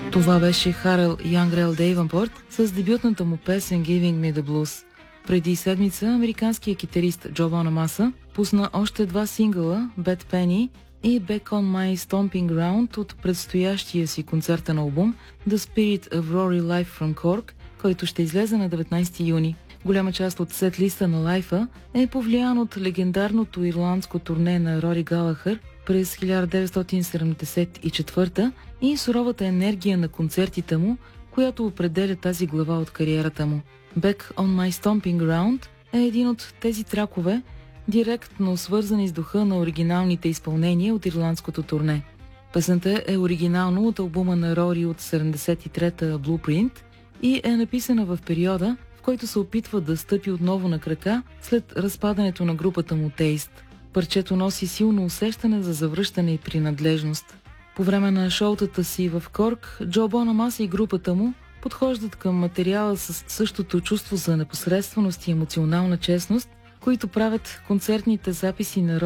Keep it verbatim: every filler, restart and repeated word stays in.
Това беше Харел Янгрел Дейвенпорт с дебютната му песен Giving Me The Blues. Преди седмица американският китарист Джо Бонамаса пусна още два сингъла Bad Penny и Back on My Stomping Ground от предстоящия си концертен албум The Spirit of Rory Live from Cork, който ще излезе на деветнайсети юни. Голяма част от сет-листа на лайфа е повлиян от легендарното ирландско турне на Рори Галахър през хиляда деветстотин седемдесет и четвърта и суровата енергия на концертите му, която определя тази глава от кариерата му. Back on My Stomping Ground е един от тези тракове, директно свързани с духа на оригиналните изпълнения от ирландското турне. Песента е оригинално от албума на Рори от седемдесет и трета Blueprint и е написана в периода, в който се опитва да стъпи отново на крака след разпадането на групата му Taste. Парчето носи силно усещане за завръщане и принадлежност. По време на шоутата си в Корк, Джо Бонамаса и групата му подхождат към материала с същото чувство за непосредственост и емоционална честност, които правят концертните записи на